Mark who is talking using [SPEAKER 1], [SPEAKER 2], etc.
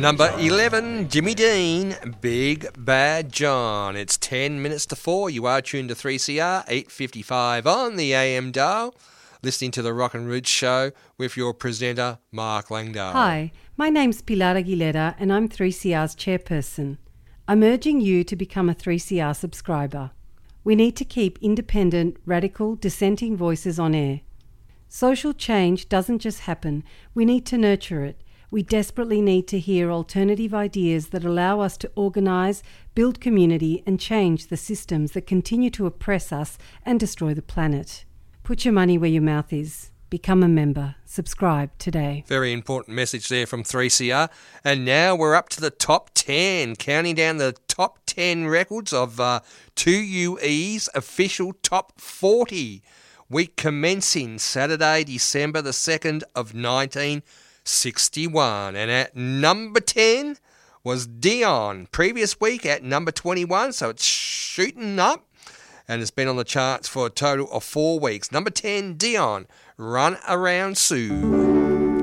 [SPEAKER 1] Number 11, Jimmy Dean, Big Bad John. It's 10 minutes to 4. You are tuned to 3CR, 8:55 on the AM dial, listening to the Rock and Roots Show with your presenter, Mark Langdale.
[SPEAKER 2] Hi, my name's Pilar Aguilera and I'm 3CR's chairperson. I'm urging you to become a 3CR subscriber. We need to keep independent, radical, dissenting voices on air. Social change doesn't just happen. We need to nurture it. We desperately need to hear alternative ideas that allow us to organise, build community and change the systems that continue to oppress us and destroy the planet. Put your money where your mouth is. Become a member. Subscribe today.
[SPEAKER 1] Very important message there from 3CR. And now we're up to the top 10, counting down the top 10 records of 2UE's official top 40. Week commencing Saturday, December the 2nd of 1961. And at number 10 was Dion. Previous week at number 21, so it's shooting up. And it's been on the charts for a total of 4 weeks. Number 10, Dion, Run Around Sue.